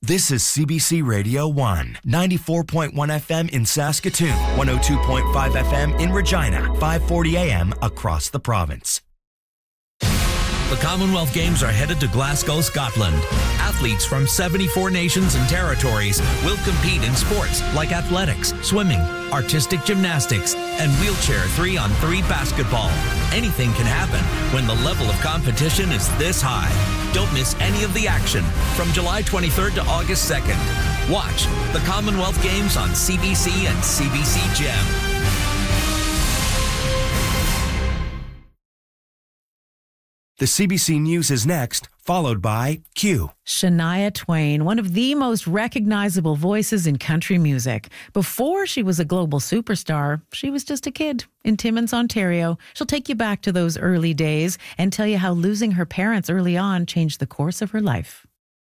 This is CBC Radio 1, 94.1 FM in Saskatoon, 102.5 FM in Regina, 540 AM across the province. The Commonwealth Games are headed to Glasgow, Scotland. Athletes from 74 nations and territories will compete in sports like athletics, swimming, artistic gymnastics, and wheelchair 3-on-3 basketball. Anything can happen when the level of competition is this high. Don't miss any of the action from July 23rd to August 2nd. Watch the Commonwealth Games on CBC and CBC Gem. The CBC News is next, followed by Q. Shania Twain, one of the most recognizable voices in country music. Before she was a global superstar, she was just a kid in Timmins, Ontario. She'll take you back to those early days and tell you how losing her parents early on changed the course of her life.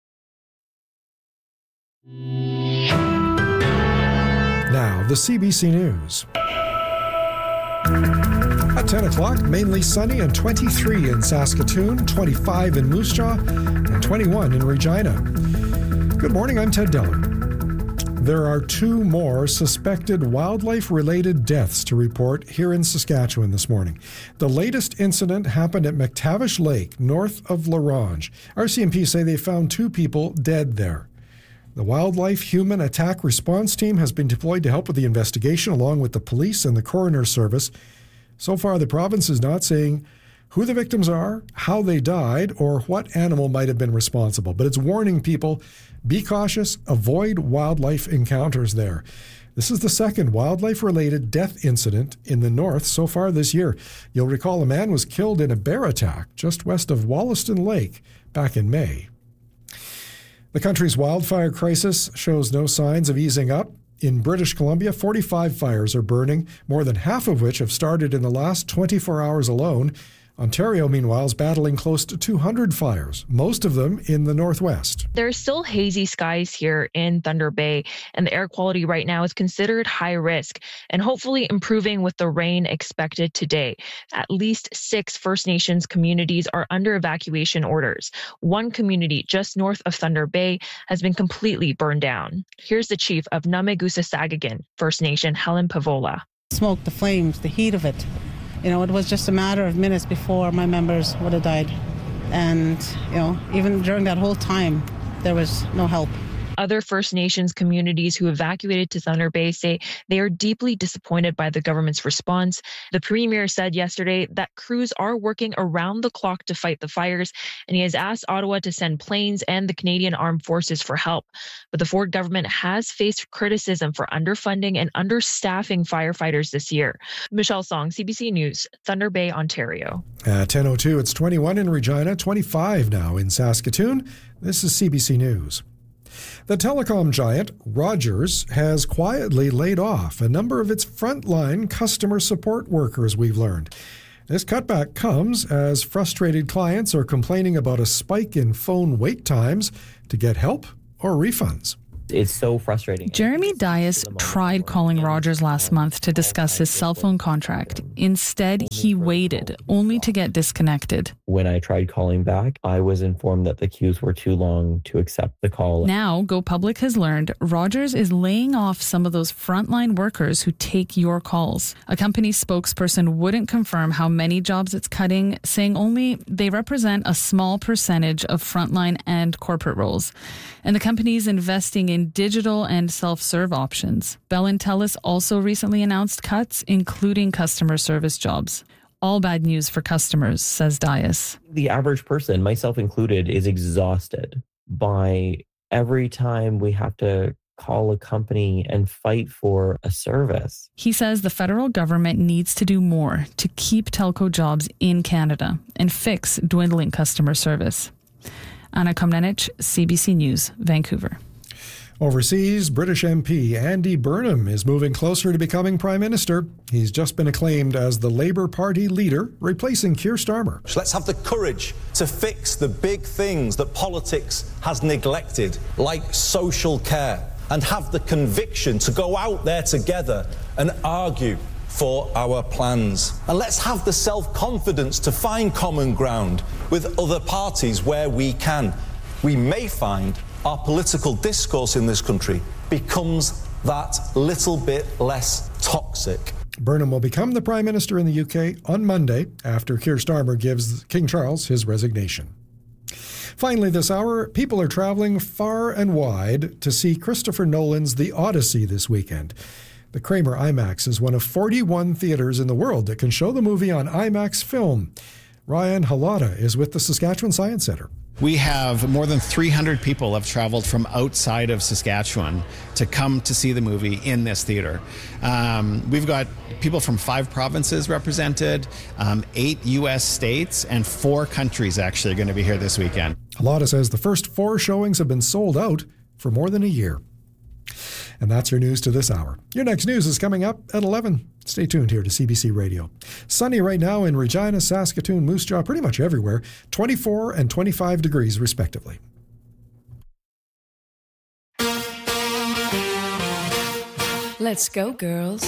Now, the CBC News. At 10 o'clock, mainly sunny and 23 in Saskatoon, 25 in Moose Jaw, and 21 in Regina. Good morning, I'm Ted Diller. There are 2 more suspected wildlife-related deaths to report here in Saskatchewan this morning. The latest incident happened at McTavish Lake, north of La Ronge. RCMP say they found 2 people dead there. The Wildlife Human Attack Response Team has been deployed to help with the investigation, along with the police and the coroner's service. So far, the province is not saying who the victims are, how they died, or what animal might have been responsible. But it's warning people, be cautious, avoid wildlife encounters there. This is the second wildlife-related death incident in the north so far this year. You'll recall a man was killed in a bear attack just west of Wollaston Lake back in May. The country's wildfire crisis shows no signs of easing up. In British Columbia, 45 fires are burning, more than half of which have started in the last 24 hours alone. Ontario, meanwhile, is battling close to 200 fires, most of them in the northwest. There's still hazy skies here in Thunder Bay, and the air quality right now is considered high risk and hopefully improving with the rain expected today. At least 6 First Nations communities are under evacuation orders. One community just north of Thunder Bay has been completely burned down. Here's the chief of Namegusa-Sagagan First Nation, Helen Pavola. Smoke, the flames, the heat of it. You know, it was just a matter of minutes before my members would have died. And, you know, even during that whole time, there was no help. Other First Nations communities who evacuated to Thunder Bay say they are deeply disappointed by the government's response. The Premier said yesterday that crews are working around the clock to fight the fires, and he has asked Ottawa to send planes and the Canadian Armed Forces for help. But the Ford government has faced criticism for underfunding and understaffing firefighters this year. Michelle Song, CBC News, Thunder Bay, Ontario. At 10:02, it's 21 in Regina, 25 now in Saskatoon. This is CBC News. The telecom giant Rogers has quietly laid off a number of its frontline customer support workers, we've learned. This cutback comes as frustrated clients are complaining about a spike in phone wait times to get help or refunds. It's so frustrating. Jeremy Dias tried calling Rogers last month to discuss his cell phone contract. Instead, he waited, only to get disconnected. When I tried calling back, I was informed that the queues were too long to accept the call. Now, Go Public has learned Rogers is laying off some of those frontline workers who take your calls. A company spokesperson wouldn't confirm how many jobs it's cutting, saying only they represent a small percentage of frontline and corporate roles. And the company is investing in digital and self-serve options. Bell and Telus also recently announced cuts, including customer service jobs. All bad news for customers, says Dias. The average person, myself included, is exhausted by every time we have to call a company and fight for a service. He says the federal government needs to do more to keep telco jobs in Canada and fix dwindling customer service. Anna Komnenich, CBC News, Vancouver. Overseas, British MP Andy Burnham is moving closer to becoming Prime Minister. He's just been acclaimed as the Labour Party leader, replacing Keir Starmer. Let's have the courage to fix the big things that politics has neglected, like social care, and have the conviction to go out there together and argue for our plans. And let's have the self-confidence to find common ground with other parties where we can. We may find our political discourse in this country becomes that little bit less toxic. Burnham will become the Prime Minister in the UK on Monday after Keir Starmer gives King Charles his resignation. Finally this hour, people are traveling far and wide to see Christopher Nolan's The Odyssey this weekend. The Kramer IMAX is one of 41 theaters in the world that can show the movie on IMAX film. Ryan Halata is with the Saskatchewan Science Centre. We have more than 300 people have traveled from outside of Saskatchewan to come to see the movie in this theater. We've got people from 5 provinces represented, 8 U.S. states, and 4 countries actually are going to be here this weekend. Halata says the first 4 showings have been sold out for more than a year. And that's your news to this hour. Your next news is coming up at 11. Stay tuned here to CBC Radio. Sunny right now in Regina, Saskatoon, Moose Jaw, pretty much everywhere. 24 and 25 degrees respectively. Let's go, girls.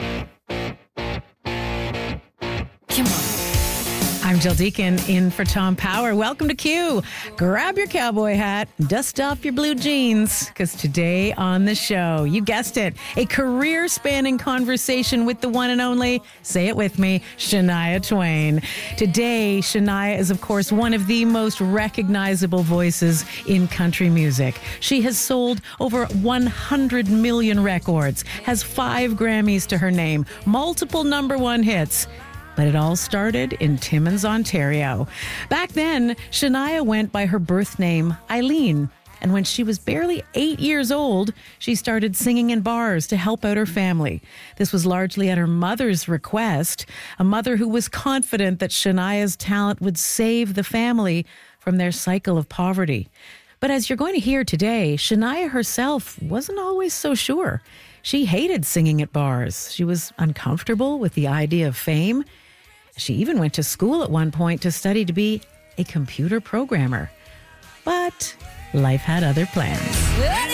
Come on. I'm Jill Deacon in for Tom Power. Welcome to Q. Grab your cowboy hat, dust off your blue jeans, because today on the show, you guessed it, a career-spanning conversation with the one and only, say it with me, Shania Twain. Today, Shania is, of course, one of the most recognizable voices in country music. She has sold over 100 million records, has 5 Grammys to her name, multiple #1 hits. But it all started in Timmins, Ontario. Back then, Shania went by her birth name, Eileen. And when she was barely 8 years old, she started singing in bars to help out her family. This was largely at her mother's request, a mother who was confident that Shania's talent would save the family from their cycle of poverty. But as you're going to hear today, Shania herself wasn't always so sure. She hated singing at bars. She was uncomfortable with the idea of fame. She even went to school at one point to study to be a computer programmer. But life had other plans.